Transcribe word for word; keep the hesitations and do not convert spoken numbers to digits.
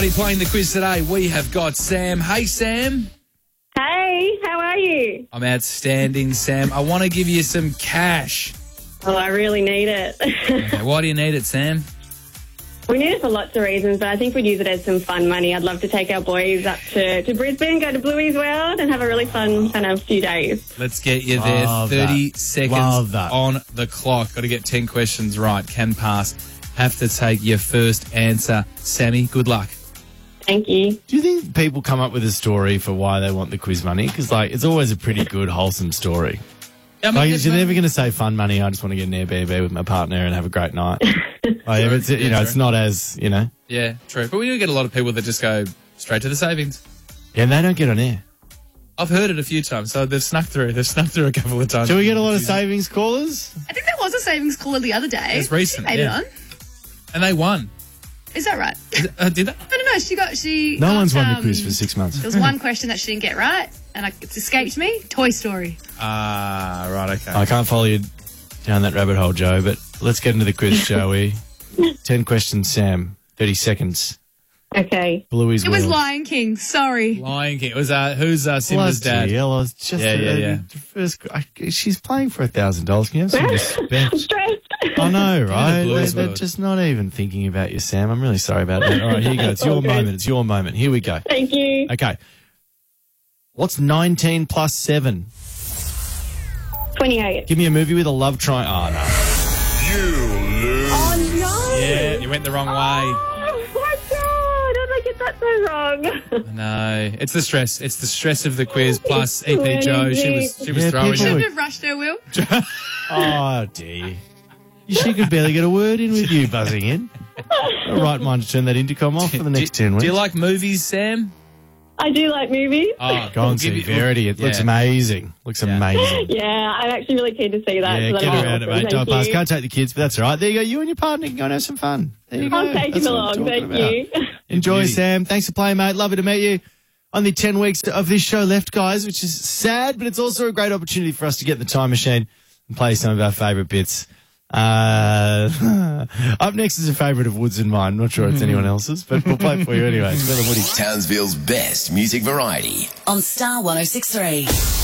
Righty, playing the quiz today, we have got Sam. Hey, Sam. Hey, how are you? I'm outstanding, Sam. I want to give you some cash. Oh, I really need it. Okay, why do you need it, Sam? We need it for lots of reasons, but I think we'd use it as some fun money. I'd love to take our boys up to, to Brisbane, go to Bluey's World and have a really fun kind of few days. Let's get you there. Love thirty that. seconds Love that. on the clock. Got to get ten questions right. Can pass. Have to take your first answer. Sammy, good luck. Thank you. Do you think people come up with a story for why they want the quiz money? Because, like, it's always a pretty good, wholesome story. I mean, Like, it's you're not- never going to say fun money. I just want to get an Airbnb with my partner and have a great night. Like, if it's, you know, it's not as, you know. Yeah, true. But we do get a lot of people that just go straight to the savings. Yeah, and they don't get on air. I've heard it a few times, so they've snuck through. They've snuck through a couple of times. Do we get a lot of savings callers? I think there was a savings caller the other day. It's recent, She made yeah. it on. And they won. Is that right? Uh, did they? No, no, no. She got she. No got, one's won um, the quiz for six months. There was one question that she didn't get right, and I, it's escaped me. Toy Story. Ah, right, okay. I can't follow you down that rabbit hole, Joe, but let's get into the quiz, shall we? Ten questions, Sam. Thirty seconds. Okay. Bluey's It was World. Lion King. Sorry. Lion King. It was, uh, who's uh, Simba's Bloody dad? hell, I was just Yeah, yeah, uh, yeah. the first, I, she's playing for a thousand dollars. Can you have some I'm respect? stressed. I know, right? Blues They're, they're World. just not even thinking about you, Sam. I'm really sorry about that. All right, here you go. It's your Okay. moment. It's your moment. Here we go. Thank you. Okay. What's nineteen plus seven? twenty-eight. Give me a movie with a love triangle. Oh, no. Oh, no. Yeah, you went the wrong way. Oh, my God. How did I get that so wrong? No, it's the stress. It's the stress of the quiz plus E P Joe. She was she was Yeah, throwing people you. were- Shouldn't have rushed her, Will. Oh, dear. She could barely get a word in with you buzzing in. Got a right mind to turn that intercom off for the next do, ten weeks. do you like movies, Sam? I do like movies. Oh, Go we'll and give see you- Verity. It looks yeah. amazing. Looks Yeah. amazing. Yeah, I'm actually really keen to see that. Yeah, so get that'll be around it, awesome. mate. Don't Thank pass. you. Can't take the kids, but that's all right. There you go. You and your partner can go and have some fun. There you go. I'll take That's him what I'm along. talking Thank about. you. Enjoy, Beauty. Sam. Thanks for playing, mate. Lovely to meet you. Only ten weeks of this show left, guys, which is sad, but it's also a great opportunity for us to get in the time machine and play some of our favourite bits. Uh, up next is a favourite of Woods and mine. Not sure it's anyone else's, but we'll play it for you anyway. It's Bill and Woody. Townsville's best music variety. On Star one oh six three.